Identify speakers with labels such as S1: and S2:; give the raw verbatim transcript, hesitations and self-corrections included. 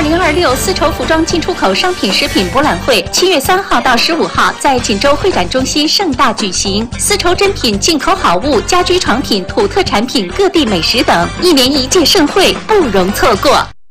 S1: 零二六丝绸服装进出口商品食品博览会七月三号到十五号在锦州会展中心盛大举行，丝绸珍品、进口好物、家居床品、土特产品、各地美食等，一年一届盛会不容错过。